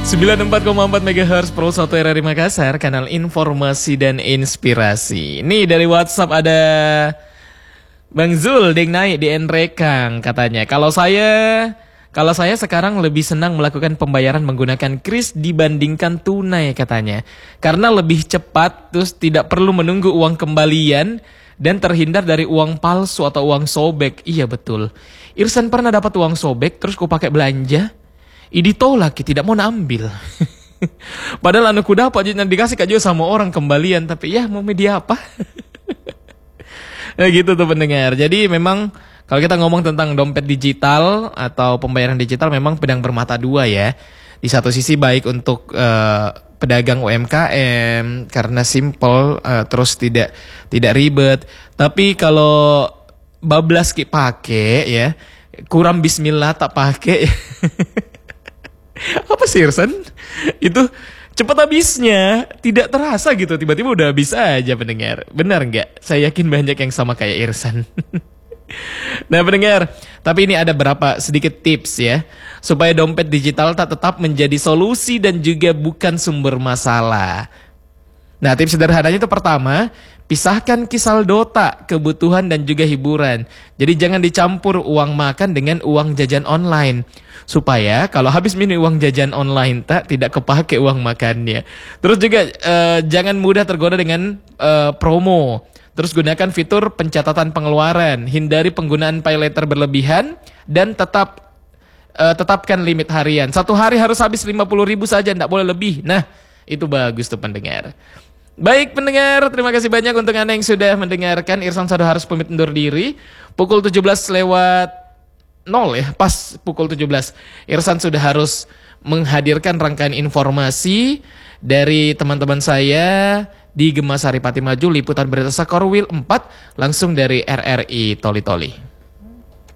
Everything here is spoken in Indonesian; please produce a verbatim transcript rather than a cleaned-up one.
sembilan puluh empat koma empat megahertz Pro satu R R I Makassar, kanal informasi dan inspirasi. Nih dari WhatsApp ada Bang Zul ding naik di Enrekang katanya. Kalau saya kalau saya sekarang lebih senang melakukan pembayaran menggunakan kris dibandingkan tunai katanya. Karena lebih cepat, terus tidak perlu menunggu uang kembalian dan terhindar dari uang palsu atau uang sobek. Iya betul. Irsan pernah dapat uang sobek terus ku pakai belanja. Ini tolak, tidak mau ambil. Padahal anak kuda apa aja dikasih kak sama orang kembalian, tapi ya mau media apa? Ya gitu tuh pendengar. Jadi memang kalau kita ngomong tentang dompet digital atau pembayaran digital memang pedang bermata dua ya. Di satu sisi baik untuk uh, pedagang U M K M karena simple, uh, terus tidak tidak ribet. Tapi kalau bablas ki pakai ya, kurang bismillah tak pakai. Apa sih Irsan? Itu cepat habisnya, tidak terasa gitu, tiba-tiba udah habis aja pendengar. Benar nggak? Saya yakin banyak yang sama kayak Irsan. Nah pendengar, tapi ini ada berapa sedikit tips ya, supaya dompet digital tak tetap menjadi solusi dan juga bukan sumber masalah. Nah tips sederhananya itu pertama, pisahkan kisal dota, kebutuhan dan juga hiburan. Jadi jangan dicampur uang makan dengan uang jajan online. Supaya kalau habis minum uang jajan online tak tidak kepake uang makannya. Terus juga eh, jangan mudah tergoda dengan eh, promo. Terus gunakan fitur pencatatan pengeluaran. Hindari penggunaan pay later berlebihan. Dan tetap eh, tetapkan limit harian. Satu hari harus habis lima puluh ribu saja, tidak boleh lebih. Nah itu bagus tuh pendengar. Baik pendengar, terima kasih banyak untuk Anda yang sudah mendengarkan. Irsan sudah harus pamit undur diri. Pukul tujuh belas lewat nol ya, pas pukul tujuh belas. Irsan sudah harus menghadirkan rangkaian informasi dari teman-teman saya di Gemasari Pati Maju, liputan berita Sakorwil empat langsung dari R R I Toli Toli.